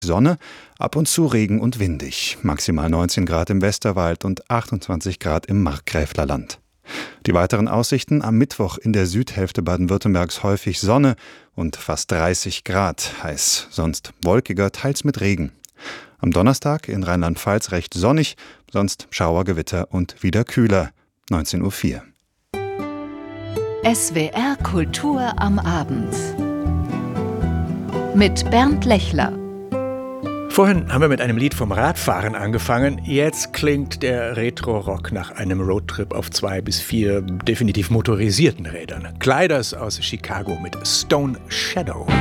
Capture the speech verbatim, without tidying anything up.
Sonne, ab und zu Regen und windig. Maximal neunzehn Grad im Westerwald und achtundzwanzig Grad im Markgräflerland. Die weiteren Aussichten: am Mittwoch in der Südhälfte Baden-Württembergs häufig Sonne und fast dreißig Grad heiß, sonst wolkiger, teils mit Regen. Am Donnerstag in Rheinland-Pfalz recht sonnig, sonst Schauergewitter und wieder kühler. neunzehn Uhr vier. S W R Kultur am Abend mit Bernd Lechler. Vorhin haben wir mit einem Lied vom Radfahren angefangen. Jetzt klingt der Retro-Rock nach einem Roadtrip auf zwei bis vier definitiv motorisierten Rädern. Gliders aus Chicago mit Stone Shadow.